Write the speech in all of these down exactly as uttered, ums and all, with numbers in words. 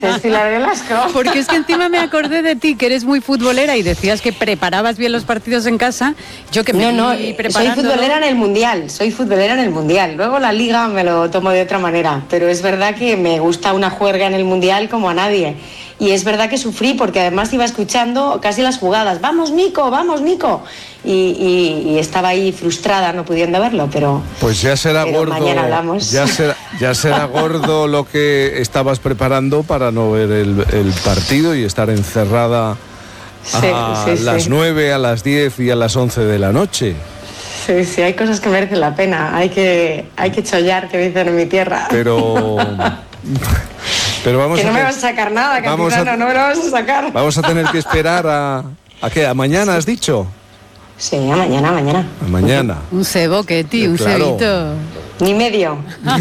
Es Pilar Velasco. Porque es que encima me acordé de ti, que eres muy futbolera y decías que preparabas bien los partidos en casa. Yo que me No, no, vi soy futbolera en el Mundial, soy futbolera en el Mundial. Luego la Liga me lo tomo de otra manera, pero es verdad que me gusta una juerga en el Mundial como a nadie. Y es verdad que sufrí porque además iba escuchando casi las jugadas. ¡Vamos, Nico! ¡Vamos, Nico! Y, y, y estaba ahí frustrada no pudiendo verlo, pero... Pues ya será pero gordo. Mañana hablamos. Ya será, ya será gordo lo que estabas preparando para no ver el, el partido y estar encerrada sí, a sí, las sí. nueve, a las diez y a las once de la noche. Sí, sí, hay cosas que merecen la pena. Hay que, hay que chollar, que dicen en mi tierra. Pero... Pero vamos que no a me vas a sacar nada, vamos capitano, a, no me lo vas a sacar. Vamos a tener que esperar a... ¿A qué? ¿A mañana has dicho? Sí, a mañana, a mañana. A mañana. Un cebo, que tío, un Claro. cebito. Ni medio.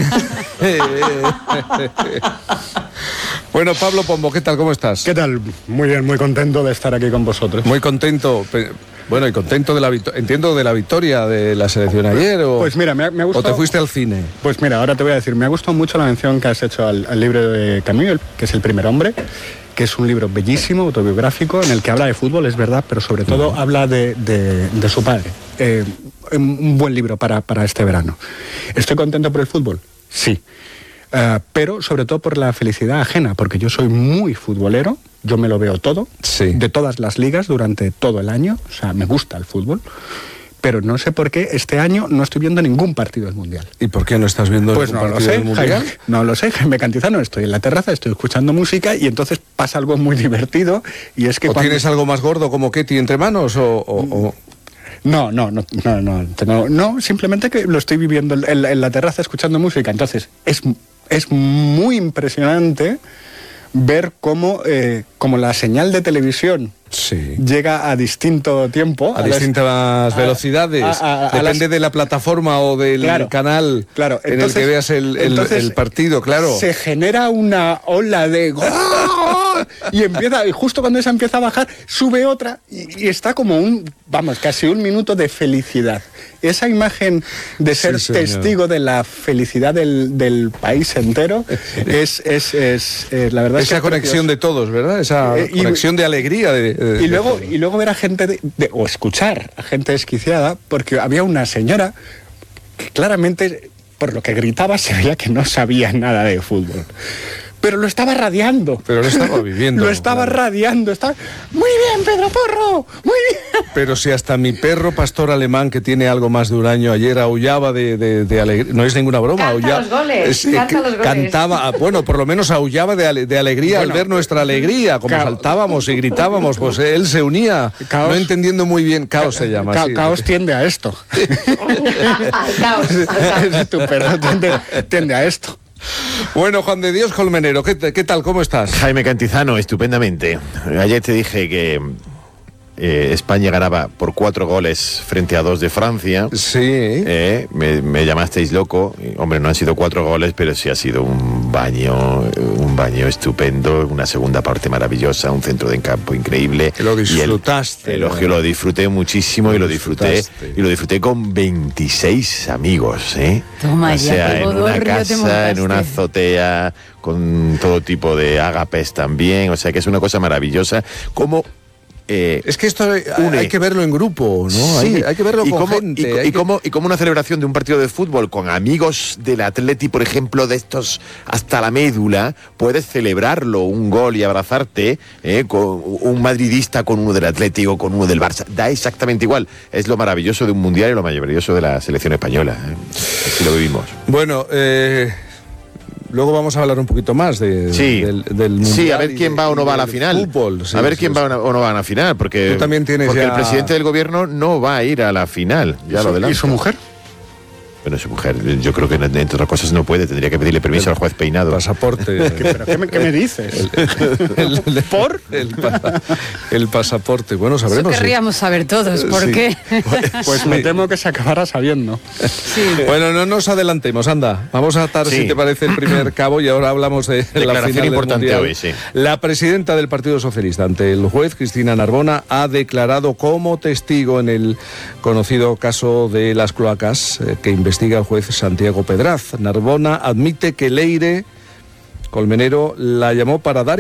Bueno, Pablo Pombo, ¿qué tal? ¿Cómo estás? ¿Qué tal? Muy bien, muy contento de estar aquí con vosotros. Muy contento. Pe- Bueno, y contento de la victoria. Entiendo de la victoria de la selección ayer. O, Pues mira, me ha, me ha gustado... ¿O te fuiste al cine? Pues mira, ahora te voy a decir, me ha gustado mucho la mención que has hecho al, al libro de Camus, el- que es El primer hombre, que es un libro bellísimo, autobiográfico, en el que habla de fútbol, es verdad, pero sobre todo habla de, de- de su padre. Eh, un buen libro para, para este verano. ¿Estoy contento por el fútbol? Sí. Eh, pero sobre todo por la felicidad ajena, porque yo soy muy futbolero, yo me lo veo todo, Sí. de todas las ligas durante todo el año, o sea, me gusta el fútbol, pero no sé por qué este año no estoy viendo ningún partido del Mundial. ¿Y por qué no estás viendo Pues el no lo partido sé, del Mundial? Jaime, no lo sé, Jaime Cantizano, estoy en la terraza, estoy escuchando música y entonces pasa algo muy divertido y es que ¿O cuando... tienes algo más gordo como Ketty entre manos? O, o- o- No, no, no, no, no, no, no, simplemente que lo estoy viviendo en, en- en la terraza escuchando música, entonces es, es muy impresionante ver cómo, eh, cómo la señal de televisión Sí. llega a distinto tiempo. A las- distintas a- velocidades. a- a- a Depende las- de la plataforma o del Claro, canal claro. en Entonces- el que veas el, el- entonces el partido, claro. Se genera una ola de... y empieza, y justo cuando esa empieza a bajar, sube otra y, y está como un, vamos, casi un minuto de felicidad. Esa imagen de ser Sí, señor. testigo de la felicidad del, del país entero es, es, es eh, la verdad es que Esa es conexión precioso. de todos, ¿verdad? Esa Eh, y- conexión de alegría. De, de- Y luego, de- y luego ver a gente, de- de- o escuchar a gente desquiciada, porque había una señora que claramente, por lo que gritaba, se veía que no sabía nada de fútbol. Pero lo estaba radiando. Pero lo estaba viviendo, Lo estaba claro. radiando. Estaba... Muy bien, Pedro Porro, muy bien. Pero si hasta mi perro pastor alemán, que tiene algo más de un año, ayer aullaba de, de, de alegría. No es ninguna broma. Canta aullaba, los goles, canta que- los goles. Cantaba, ah, bueno, por lo menos aullaba de, ale- de alegría Bueno, al ver nuestra alegría. Como ca- saltábamos y gritábamos, pues él se unía. Caos- no entendiendo muy bien. Caos se llama. Ca- sí. Caos tiende a esto. Al caos, al caos. Tu perro tiende, tiende a esto. Bueno, Juan de Dios Colmenero, ¿qué, te- qué tal? ¿Cómo estás? Jaime Cantizano, estupendamente. Ayer te dije que eh, España ganaba por cuatro goles frente a dos de Francia. Sí. Eh, me, me llamasteis loco. Y, hombre, no han sido cuatro goles, pero sí ha sido un baño, un baño estupendo, una segunda parte maravillosa, un centro de campo increíble. Que lo Y el- disfrutaste, el ¿no? elogio lo disfruté muchísimo y lo disfruté disfrutaste. y lo disfruté con veintiséis amigos, ¿eh? Toma o ya, sea, qué en una bodorrio te casa, montaste. en una azotea, con todo tipo de ágapes también, o sea que es una cosa maravillosa. Como eh, Es que esto hay, une. hay que verlo en grupo, ¿no? Sí, Hay, que- hay que verlo y con como, gente. Y, hay y que- como, y como una celebración de un partido de fútbol con amigos del Atleti, por ejemplo, de estos hasta la médula, puedes celebrarlo, un gol y abrazarte, ¿eh? Con un madridista con uno del Atlético, con uno del Barça. Da exactamente igual. Es lo maravilloso de un mundial y lo maravilloso de la selección española. ¿eh? Así lo vivimos. Bueno, eh, luego vamos a hablar un poquito más de, Sí, del, del mundial. sí, a ver y quién de- va o no y va a la del final. fútbol, sí, a ver sí, quién sí. va o no- o no va a la final, porque, Tú también tienes porque ya- el presidente del gobierno no va a ir a la final. Ya lo ¿Y adelanto. su mujer? Bueno, su mujer, yo creo que entre otras cosas no puede, tendría que pedirle permiso al juez Peinado. Pasaporte. ¿Pero qué me, qué me dices? el, el- ¿Por? El, pa- el pasaporte. Bueno, Eso sabremos. querríamos saber todos, ¿por Sí. qué? Pues me temo que se acabará sabiendo. Sí. Bueno, no nos adelantemos, anda. Vamos a atar, Sí. si te parece, el primer cabo y ahora hablamos de la Declaración final del importante Mundial. hoy, sí. La presidenta del Partido Socialista ante el juez, Cristina Narbona, ha declarado como testigo en el conocido caso de las cloacas eh, que investiga el juez Santiago Pedraz. Narbona admite que Leire Colmenero la llamó para dar